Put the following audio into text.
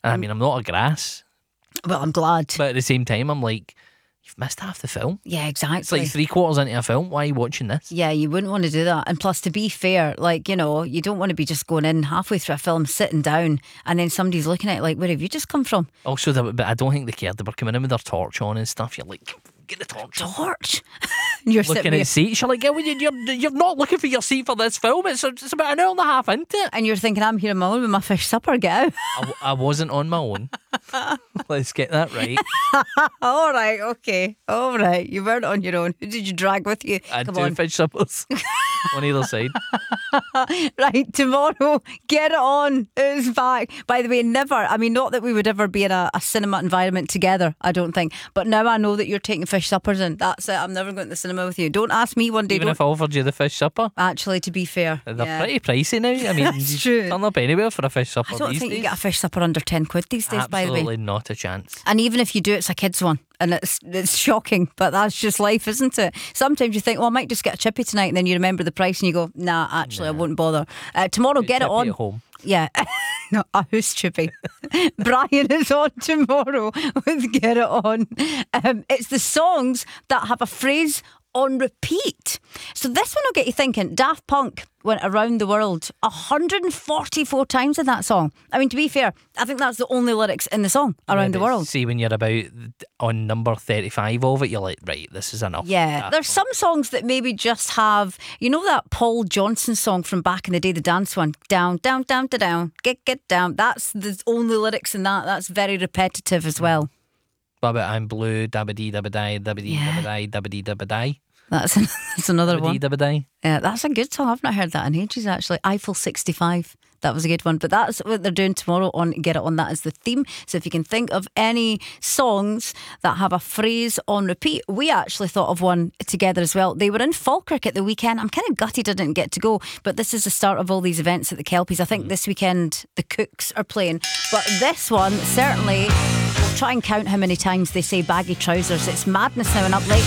And I mean, I'm not a grass, Well, I'm glad. but at the same time, I'm like, you've missed half the film. Yeah, It's exactly. like 3/4 into a film. Why are you watching this? Yeah, you wouldn't want to do that. And plus, to be fair, like, you don't want to be just going in halfway through a film, sitting down, and then somebody's looking at it like, where have you just come from? Also, but I don't think they cared. They were coming in with their torch on and stuff. You're like, get the torch on. Torch? And you're Looking sitting at seats. You're like, yeah, well, you're not looking for your seat for this film. It's about an hour and a half into it. and you're thinking, I'm here on my own with my fish supper, get out. I wasn't on my own. Let's get that right. All right, okay. All right. You weren't on your own. Who did you drag with you? I had Come 2 on. fish suppers on either side. Right, tomorrow, Get It On is back. By the way, not that we would ever be in a cinema environment together, I don't think. But now I know that you're taking fish suppers in. That's it. I'm never going to the cinema with you. Don't ask me one day. Even if I offered you the fish supper. Actually, to be fair, They're yeah. pretty pricey now. I mean, That's you true. turn up anywhere for a fish supper I don't these think days. you get a fish supper under 10 quid these days, by the way. Absolutely not a chance. And even if you do, it's a kid's one. And it's shocking, but that's just life, isn't it? Sometimes you think, well, I might just get a chippy tonight, and then you remember the price and you go, nah, actually, I won't bother. Tomorrow, Get It Chippy On. at home. Yeah, no, a who's chippy. Brian is on tomorrow with Get It On. It's the songs that have a phrase on repeat. So this one will get you thinking. Daft Punk went around the world 144 times in that song. I mean, to be fair, I think that's the only lyrics in the song around the but world. See, when you're about on number 35 of it, you're like, right, this is enough. Yeah, there's some songs that maybe just have, that Paul Johnson song from back in the day, the dance one, down, down, down, down, down, get down. That's the only lyrics in that. That's very repetitive as well. What about I'm blue, dabba-dee, dabba-die, dabba-dee, dabba-die, dabba-dee, dabba-die, That's another one. dabba-dee, dabba-die. Yeah, that's a good song. I've not heard that in ages, actually. Eiffel 65. That was a good one. But that's what they're doing tomorrow on Get It On. That is the theme. So if you can think of any songs that have a phrase on repeat, we actually thought of one together as well. They were in Falkirk at the weekend. I'm kind of gutted I didn't get to go, but this is the start of all these events at the Kelpies. I think this weekend the Cooks are playing. But this one, certainly, we'll try and count how many times they say baggy trousers. It's madness now and Up Late.